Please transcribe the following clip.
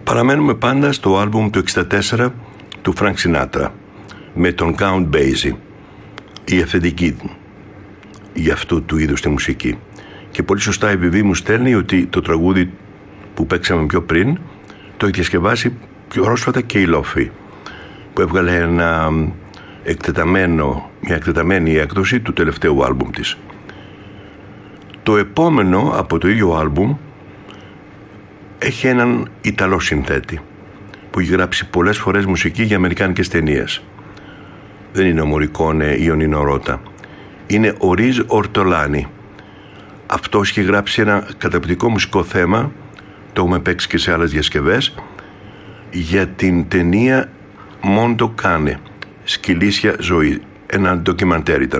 Παραμένουμε πάντα στο άλμπουμ του 1964 του Frank Sinatra με τον Count Basie, η αυθεντική για αυτού του είδους τη μουσική. Και πολύ σωστά η Βιβί μου στέλνει ότι το τραγούδι που παίξαμε πιο πριν το έχει διασκευάσει πιο πρόσφατα και η Λόφη, που έβγαλε μια εκτεταμένη έκδοση του τελευταίου άλμπουμ της. Το επόμενο από το ίδιο άλμπουμ έχει έναν Ιταλό συνθέτη που έχει γράψει πολλές φορές μουσική για αμερικάνικες ταινίες. Δεν είναι ο Μορικόνε ή ο Νίνο Ρώτα. Είναι ο Ριζ Ορτολάνη. Αυτός έχει γράψει ένα καταπληκτικό μουσικό θέμα, το έχουμε παίξει και σε άλλες διασκευές, για την ταινία Mondo Cane, Σκυλίσια ζωή. Ένα ντοκιμαντέρ ήταν.